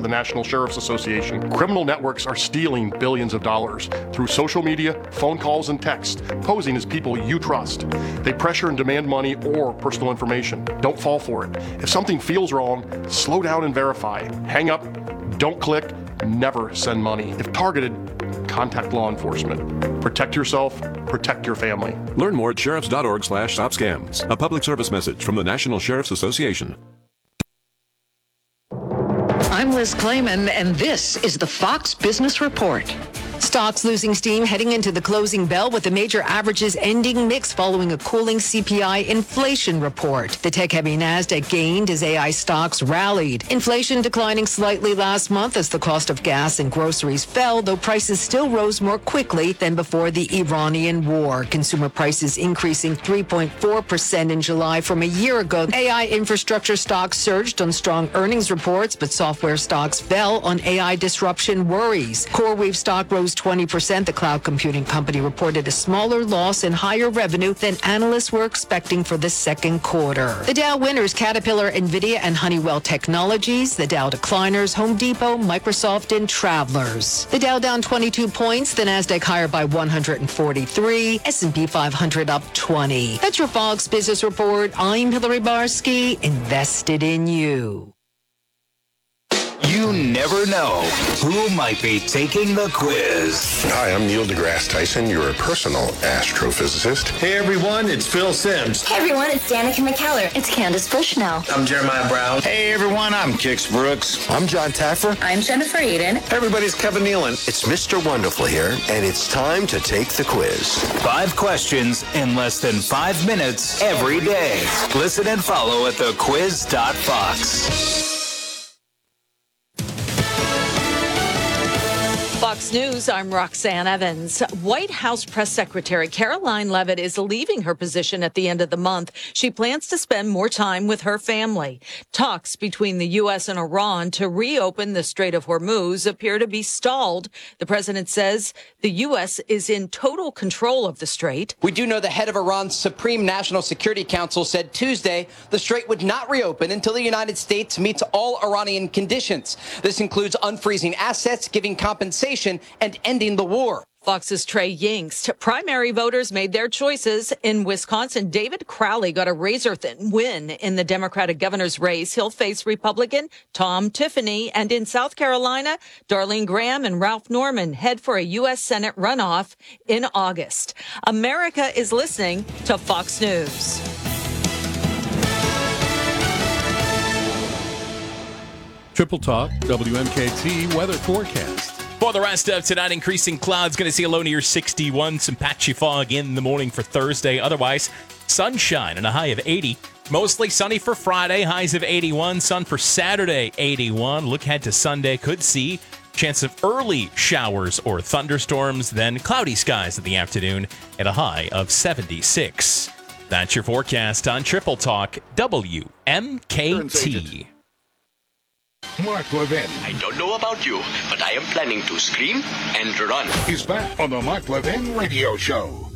for the National Sheriff's Association. Criminal networks are stealing billions of dollars through social media, phone calls, and text, posing as people you trust. They pressure and demand money or personal information. Don't fall for it. If something feels wrong, slow down and verify. Hang up, don't click, never send money. If targeted, contact law enforcement. Protect yourself, protect your family. Learn more at sheriffs.org/stopscams. A public service message from the National Sheriff's Association. I'm Liz Clayman, and this is the Fox Business Report. Stocks losing steam heading into the closing bell, with the major averages ending mixed following a cooling CPI inflation report. The tech-heavy Nasdaq gained as AI stocks rallied. Inflation declining slightly last month as the cost of gas and groceries fell, though prices still rose more quickly than before the Iranian war. Consumer prices increasing 3.4% in July from a year ago. AI infrastructure stocks surged on strong earnings reports, but software stocks fell on AI disruption worries. CoreWeave stock rose 20%. The cloud computing company reported a smaller loss and higher revenue than analysts were expecting for the second quarter. The Dow winners: Caterpillar, NVIDIA, and Honeywell Technologies. The Dow decliners: Home Depot, Microsoft, and Travelers. The Dow down 22 points. The Nasdaq higher by 143. S&P 500 up 20. That's your Fox Business Report. I'm Hillary Barsky, invested in you. You never know who might be taking the quiz. Hi, I'm Neil deGrasse Tyson, your personal astrophysicist. Hey everyone, it's Phil Simms. Hey everyone, it's Danica McKellar. It's Candace Bushnell. I'm Jeremiah Brown. Hey everyone, I'm Kix Brooks. I'm John Taffer. I'm Jennifer Eden. Everybody's Kevin Nealon. It's Mr. Wonderful here, and it's time to take the quiz. 5 questions in less than 5 minutes every day. Listen and follow at thequiz.fox. Fox News, I'm Roxanne Evans. White House Press Secretary Caroline Leavitt is leaving her position at the end of the month. She plans to spend more time with her family. Talks between the U.S. and Iran to reopen the Strait of Hormuz appear to be stalled. The president says the U.S. is in total control of the strait. We do know the head of Iran's Supreme National Security Council said Tuesday the strait would not reopen until the United States meets all Iranian conditions. This includes unfreezing assets, giving compensation, and ending the war. Fox's Trey Yingst. Primary voters made their choices. In Wisconsin, David Crowley got a razor-thin win in the Democratic governor's race. He'll face Republican Tom Tiffany. And in South Carolina, Darlene Graham and Ralph Norman head for a U.S. Senate runoff in August. America is listening to Fox News. Triple Talk, WMKT weather forecast. For the rest of tonight, increasing clouds, going to see a low near 61. Some patchy fog in the morning for Thursday. Otherwise, sunshine and a high of 80. Mostly sunny for Friday, highs of 81. Sun for Saturday, 81. Look ahead to Sunday, could see chance of early showers or thunderstorms, then cloudy skies in the afternoon at a high of 76. That's your forecast on Triple Talk, WMKT. Mark Levin. I don't know about you, but I am planning to scream and run. He's back on the Mark Levin Radio Show.